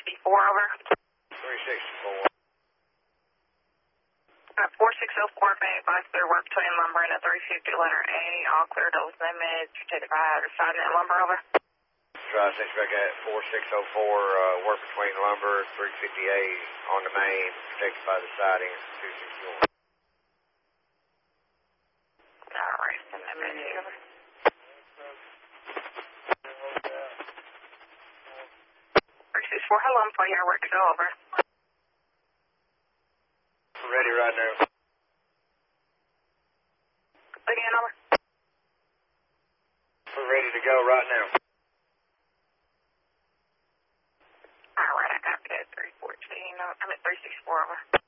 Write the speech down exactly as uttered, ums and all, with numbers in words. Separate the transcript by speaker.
Speaker 1: sixty-four, over.
Speaker 2: three sixty-four.
Speaker 1: Uh, four six oh four, Bay, advice clear work between lumber and a three fifty letter A. All clear, those limits. Protected by outer side net lumber, over.
Speaker 2: Try six back at four six oh four, uh, work between lumber, three fifty A on the main, protected by the siding, two sixty-one.
Speaker 1: Alright, send that message, over. three six four, hello, I'm for you. Where to go, over.
Speaker 2: Ready right now.
Speaker 1: Again, over.
Speaker 2: We're ready to go right now.
Speaker 1: Alright, I got that. three fourteen, I mean three sixty-four, over.